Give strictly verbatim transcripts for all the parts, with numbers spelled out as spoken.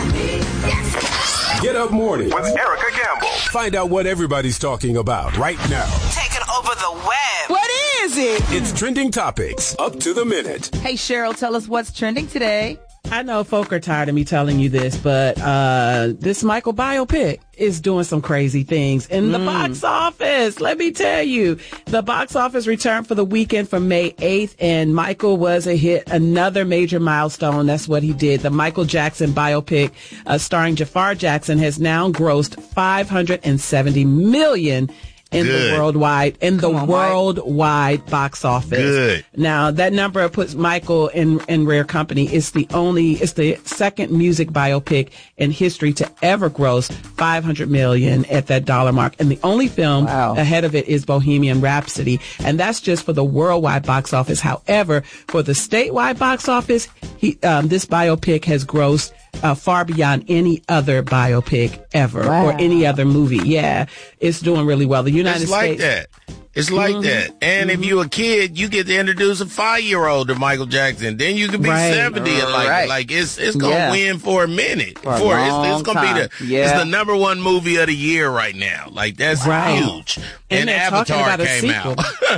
Get Up Morning with Erica Campbell. Find out what everybody's talking about right now. Taking over the web. What is it? It's Trending Topics, up to the minute. Hey, Cheryl, tell us what's trending today. I know folk are tired of me telling you this, but uh this Michael biopic is doing some crazy things in the mm. box office. Let me tell you, the box office returned for the weekend from May eighth, and Michael was a hit, another major milestone. That's what he did. The Michael Jackson biopic uh, starring Jafar Jackson has now grossed five hundred seventy million dollars in Good. the worldwide in Come the on, worldwide Mike. box office. Good. Now that number puts Michael in in rare company. It's the only, it's the second music biopic in history to ever gross five hundred million at that dollar mark, and the only film wow. ahead of it is Bohemian Rhapsody, and that's just for the worldwide box office. However, for the statewide box office, he um, this biopic has grossed Uh, far beyond any other biopic ever wow. or any other movie. Yeah, it's doing really well. The United it's like States. that. It's like mm-hmm. that. And mm-hmm. if you're a kid, you get to introduce a five-year-old to Michael Jackson. Then you could be right. seventy and like right. like it's it's gonna yeah. win for a minute. For, for a it's, it's gonna time. be the yeah. it's the number one movie of the year right now. Like that's right. huge. And, and Avatar came out.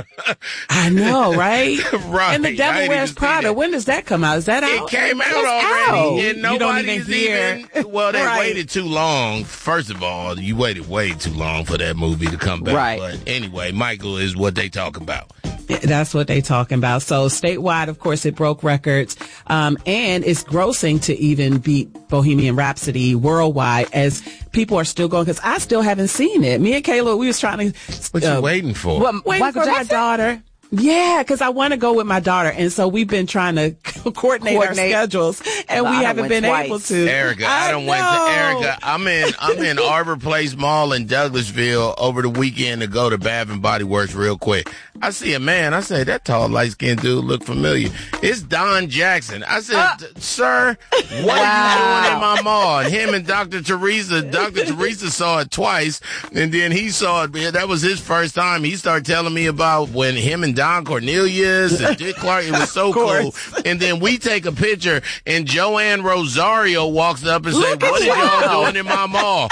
I know, right? Right. And The Devil Wears Prada. When does that come out? Is that out? It came out It's already. out. And nobody's even, even well, they right. waited too long. First of all, you waited way too long for that movie to come back. Right. But anyway, Michael is what they talk about. That's what they talking about. So statewide, of course, it broke records, um, and it's grossing to even beat Bohemian Rhapsody worldwide as people are still going, because I still haven't seen it. Me and Kayla, we was trying to. What uh, you waiting for? What, waiting Michael for Jackson? my daughter. Yeah, because I want to go with my daughter, and so we've been trying to coordinate, Coordinate. our schedules, and Well, we haven't been twice. able to. Erica, I, I done went to Erica. I'm in I'm in Arbor Place Mall in Douglasville over the weekend to go to Bath and Body Works real quick. I see a man. I say, that tall, light-skinned dude look familiar. It's Don Jackson. I said, uh, sir, what wow. are you doing in my mall? And him and Doctor Teresa, Doctor Teresa saw it twice, and then he saw it. That was his first time. He started telling me about when him and Don Cornelius and Dick Clark, it was so cool. And then we take a picture, and Joanne Rosario walks up and says, what are y'all doing in my mall?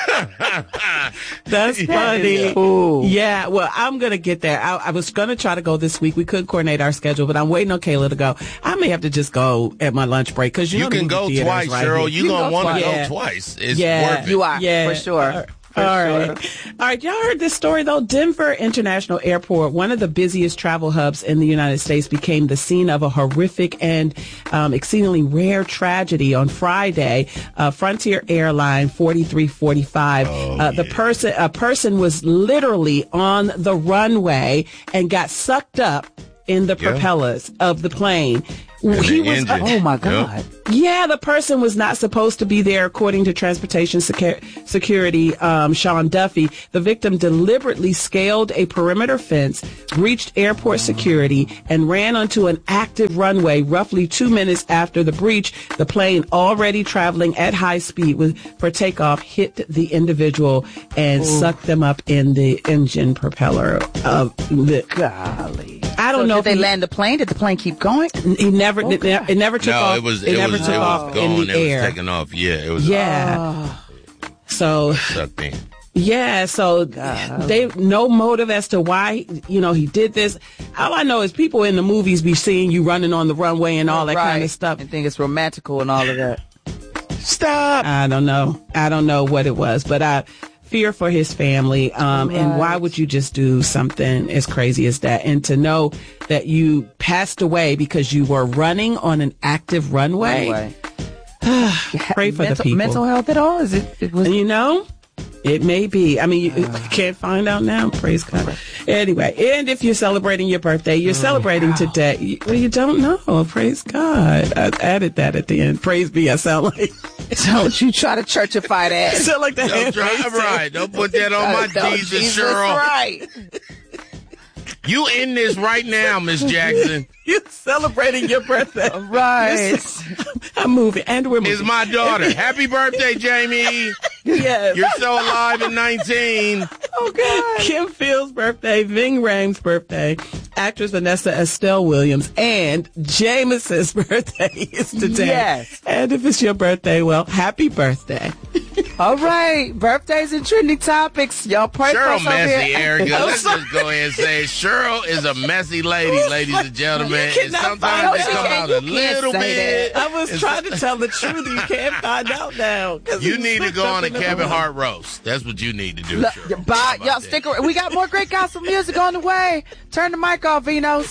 That's funny. Ooh. Yeah, well, I'm going to get there. I, I was going to try to go this week. We couldn't coordinate our schedule, but I'm waiting on Kayla to go. I may have to just go at my lunch break, because you, you know can go twice, right Cheryl. here. You're going to want to yeah. go twice. It's yeah. worth it. You are, yeah. for sure. Uh, All right. All right. Y'all heard this story, though? Denver International Airport, one of the busiest travel hubs in the United States, became the scene of a horrific and um, exceedingly rare tragedy on Friday. Uh, Frontier Airline forty-three forty-five. Oh, uh, the yeah. person, a person was literally on the runway and got sucked up in the Yeah. propellers of the plane. And He the was. engine. Oh, my God. Yep. Yeah, the person was not supposed to be there, according to Transportation Secu- Security, um, Sean Duffy. The victim deliberately scaled a perimeter fence, breached airport security, and ran onto an active runway roughly two minutes after the breach. The plane, already traveling at high speed with, for takeoff, hit the individual and Ooh. sucked them up in the engine propeller of the... Golly. I don't so know did if they he, land the plane? Did the plane keep going? He never, Oh, it, it never took no, off. it was it, it never was took it off was gone. in the it air. was taking off. Yeah, it was. Yeah. Oh. So Sucked in. yeah, so God. they no motive as to why, you know, he did this. All I know is people in the movies be seeing you running on the runway and all that right. kind of stuff. And think it's romantical and all of that. Stop. I don't know. I don't know what it was, but I fear for his family. Um, right. And why would you just do something as crazy as that? And to know that you passed away because you were running on an active runway. Anyway. Pray for mental, the people. Mental health at all? Is it? It was. You know, it may be. I mean, you uh, can't find out now. Praise God. Anyway, and if you're celebrating your birthday, you're oh, celebrating wow. today. You, well, you don't know. Praise God. I added that at the end. Praise be. I sound like. Don't you try to churchify that. I sound like the Don't drive right. Don't put that on my Oh, Jesus, Jesus Cheryl. Right. You in this right now, Miss Jackson. You're celebrating your birthday. Right. I'm moving. And we're moving. Is my daughter. Happy birthday, Jamie. Yes. You're so alive in nineteen. Oh, God. Kim Fields' birthday, Ving Rhames' birthday, actress Vanessa Estelle Williams, and Jameson's birthday is today. Yes. And if it's your birthday, well, happy birthday. All right. Birthdays and trending topics. Y'all pray for Cheryl us over messy, here. Erica. Let's just go ahead and say it. Cheryl is a messy lady, ladies and gentlemen. You And cannot sometimes find they out. come You out can't- a you can't little say bit. I was It's- trying to tell the truth. You can't find out now. 'cause You he need to slipped go up on a in the Kevin room. Hart roast. That's what you need to do, Look, Cheryl. bye. How about Y'all that? stick around. We got more great gospel music on the way. Turn the mic off, Vinos.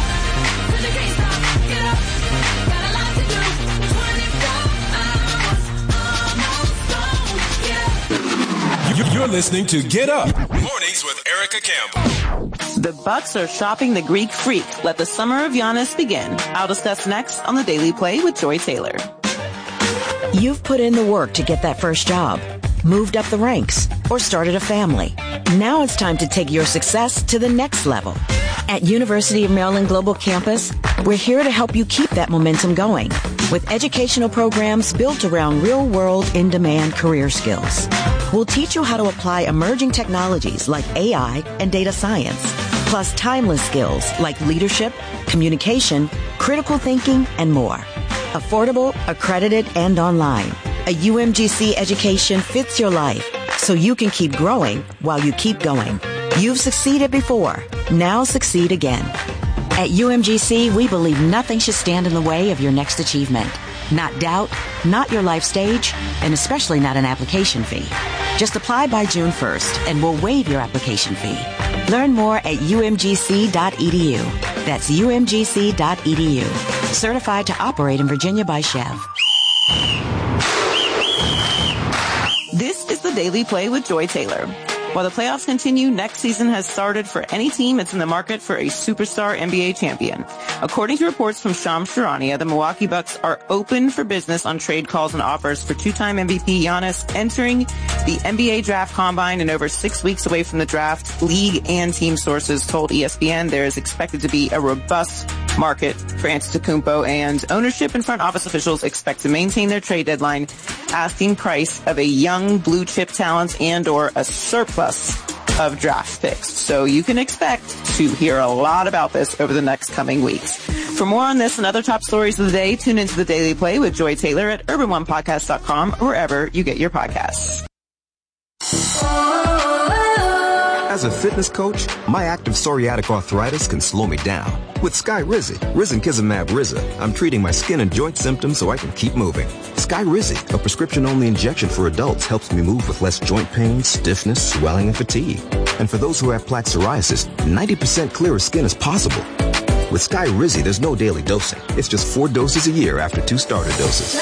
You- You're listening to Get Up Mornings with Erica Campbell. The Bucks are shopping the Greek Freak. Let the summer of Giannis begin. I'll discuss next on the Daily Play with Joy Taylor. You've put in the work to get that first job, moved up the ranks, or started a family. Now it's time to take your success to the next level. At University of Maryland Global Campus, we're here to help you keep that momentum going with educational programs built around real-world, in-demand career skills. We'll teach you how to apply emerging technologies like A I and data science, plus timeless skills like leadership, communication, critical thinking, and more. Affordable, accredited, and online. A U M G C education fits your life so you can keep growing while you keep going. You've succeeded before. Now succeed again. At U M G C, we believe nothing should stand in the way of your next achievement. Not doubt, not your life stage, and especially not an application fee. Just apply by June first and we'll waive your application fee. Learn more at U M G C dot E D U. That's U M G C dot E D U. Certified to operate in Virginia by Chev. This is the Daily Play with Joy Taylor. While the playoffs continue, next season has started for any team that's in the market for a superstar N B A champion. According to reports from Shams Charania, the Milwaukee Bucks are open for business on trade calls and offers for two-time M V P Giannis entering the N B A draft combine and over six weeks away from the draft. League and team sources told E S P N there is expected to be a robust market for Antetokounmpo, and ownership and front office officials expect to maintain their trade deadline asking price of a young blue chip talent and or a surplus of draft picks. So you can expect to hear a lot about this over the next coming weeks. For more on this and other top stories of the day, tune into the Daily Play with Joy Taylor at urban one podcast dot com or wherever you get your podcasts. As a fitness coach, my active psoriatic arthritis can slow me down. With Skyrizi, Risankizumab Riza, I'm treating my skin and joint symptoms so I can keep moving. Skyrizi, a prescription-only injection for adults, helps me move with less joint pain, stiffness, swelling, and fatigue. And for those who have plaque psoriasis, ninety percent clearer skin is possible. With Skyrizi, there's no daily dosing. It's just four doses a year after two starter doses.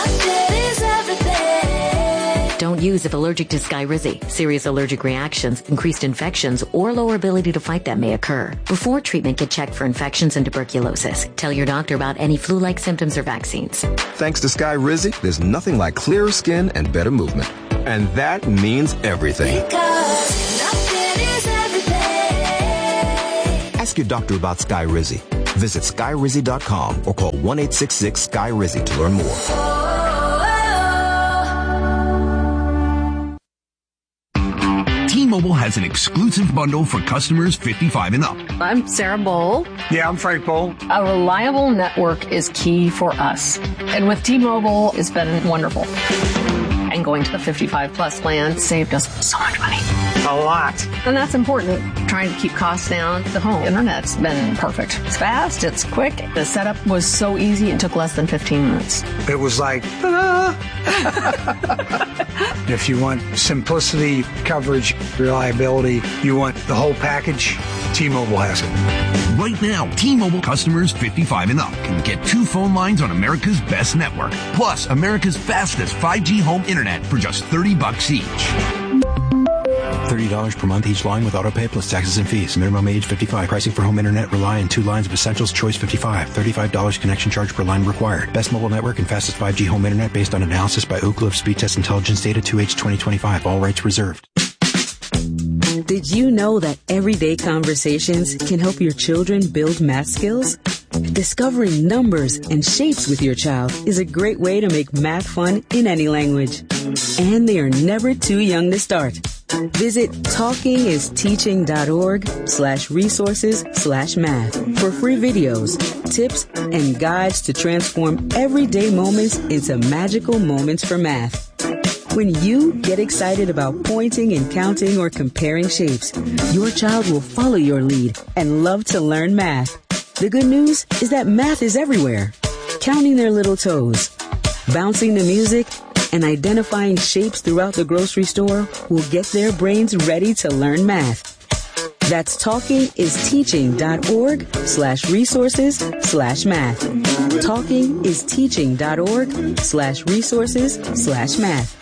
Don't use if allergic to Skyrizi. Serious allergic reactions, increased infections, or lower ability to fight them may occur. Before treatment, get checked for infections and tuberculosis. Tell your doctor about any flu-like symptoms or vaccines. Thanks to Skyrizi, there's nothing like clearer skin and better movement. And that means everything. Ask your doctor about Skyrizi. Visit Skyrizi dot com or call one eight six six Sky Rizi to learn more. T-Mobile has an exclusive bundle for customers fifty-five and up. I'm Sarah Bowl. Yeah, I'm Frank Bowl. A reliable network is key for us. And with T-Mobile, it's been wonderful. And going to the fifty-five plus plan saved us so much money. A lot. And that's important. Trying to keep costs down. The home internet's been perfect. It's fast. It's quick. The setup was so easy. It took less than fifteen minutes. It was like, ah. If you want simplicity, coverage, reliability, you want the whole package, T-Mobile has it. Right now, T-Mobile customers fifty-five and up can get two phone lines on America's best network, plus America's fastest five G home internet for just thirty bucks each. thirty dollars per month each line with autopay plus taxes and fees. Minimum age fifty-five. Pricing for home internet rely on two lines of Essentials Choice fifty-five. thirty-five dollars connection charge per line required. Best mobile network and fastest five G home internet based on analysis by Ookla of Speed Test Intelligence Data two H twenty twenty-five. All rights reserved. Did you know that everyday conversations can help your children build math skills? Discovering numbers and shapes with your child is a great way to make math fun in any language. And they are never too young to start. Visit talkingisteaching.org slash resources slash math for free videos, tips, and guides to transform everyday moments into magical moments for math. When you get excited about pointing and counting or comparing shapes, your child will follow your lead and love to learn math. The good news is that math is everywhere. Counting their little toes, bouncing the music, and identifying shapes throughout the grocery store will get their brains ready to learn math. That's talkingisteaching.org slash resources slash math. Talkingisteaching.org slash resources slash math.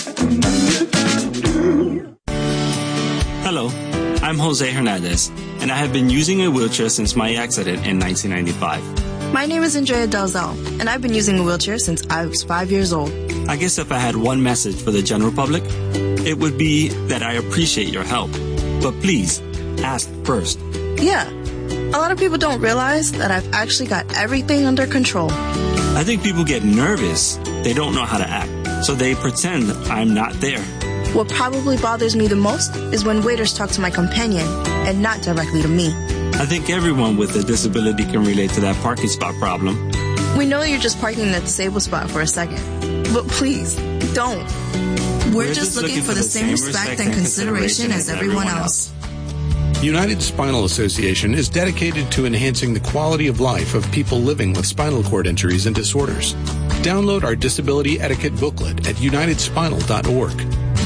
Hello, I'm Jose Hernandez, and I have been using a wheelchair since my accident in nineteen ninety-five. My name is Andrea Dalzell, and I've been using a wheelchair since I was five years old. I guess if I had one message for the general public, it would be that I appreciate your help. But please, ask first. Yeah, a lot of people don't realize that I've actually got everything under control. I think people get nervous. They don't know how to act, so they pretend I'm not there. What probably bothers me the most is when waiters talk to my companion and not directly to me. I think everyone with a disability can relate to that parking spot problem. We know you're just parking in the disabled spot for a second, but please, don't. We're, We're just, just looking, looking for the same respect and consideration as everyone else. United Spinal Association is dedicated to enhancing the quality of life of people living with spinal cord injuries and disorders. Download our disability etiquette booklet at united spinal dot org.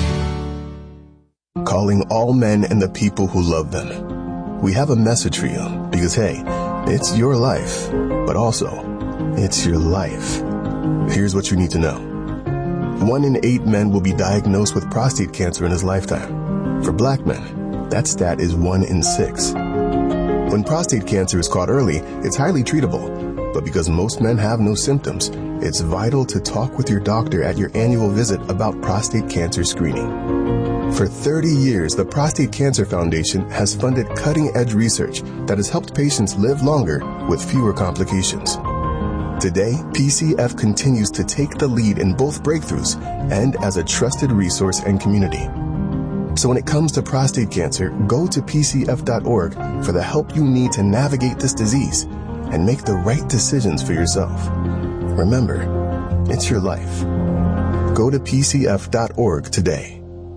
Calling all men and the people who love them. We have a message for you because, hey, it's your life, but also, it's your life. Here's what you need to know. One in eight men will be diagnosed with prostate cancer in his lifetime. For black men, that stat is one in six. When prostate cancer is caught early, it's highly treatable. But because most men have no symptoms, it's vital to talk with your doctor at your annual visit about prostate cancer screening. For thirty years, the Prostate Cancer Foundation has funded cutting-edge research that has helped patients live longer with fewer complications. Today, P C F continues to take the lead in both breakthroughs and as a trusted resource and community. So when it comes to prostate cancer, go to P C F dot org for the help you need to navigate this disease and make the right decisions for yourself. Remember, it's your life. Go to P C F dot org today.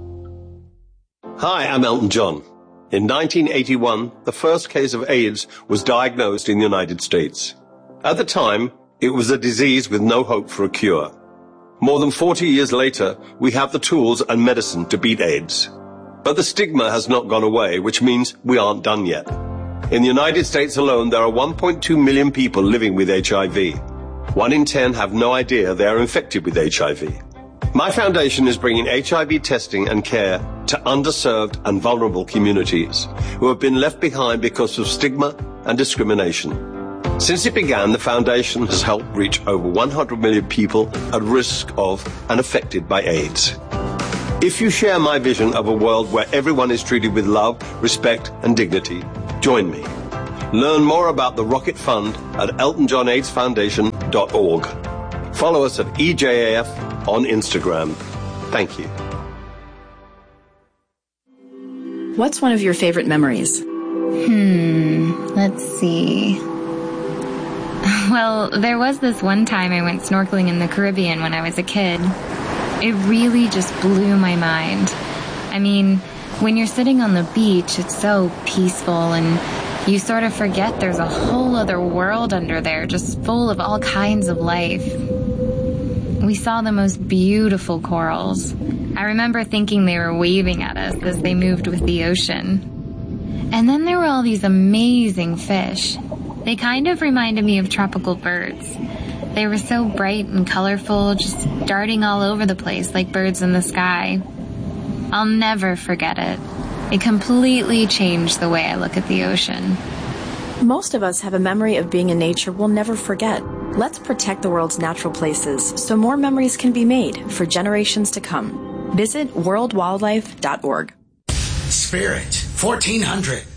Hi, I'm Elton John. In nineteen eighty-one, the first case of AIDS was diagnosed in the United States. At the time, it was a disease with no hope for a cure. More than forty years later, we have the tools and medicine to beat AIDS. But the stigma has not gone away, which means we aren't done yet. In the United States alone, there are one point two million people living with H I V. One in ten have no idea they are infected with H I V. My foundation is bringing H I V testing and care to underserved and vulnerable communities who have been left behind because of stigma and discrimination. Since it began, the foundation has helped reach over one hundred million people at risk of and affected by AIDS. If you share my vision of a world where everyone is treated with love, respect, and dignity, join me. Learn more about the Rocket Fund at elton john aids foundation dot org. Follow us at E J A F on Instagram. Thank you. What's one of your favorite memories? Hmm, let's see. Well, there was this one time I went snorkeling in the Caribbean when I was a kid. It really just blew my mind. I mean, when you're sitting on the beach, it's so peaceful and you sort of forget there's a whole other world under there, just full of all kinds of life. We saw the most beautiful corals. I remember thinking they were waving at us as they moved with the ocean. And then there were all these amazing fish. They kind of reminded me of tropical birds. They were so bright and colorful, just darting all over the place like birds in the sky. I'll never forget it. It completely changed the way I look at the ocean. Most of us have a memory of being in nature we'll never forget. Let's protect the world's natural places so more memories can be made for generations to come. Visit world wildlife dot org. Spirit, fourteen hundred.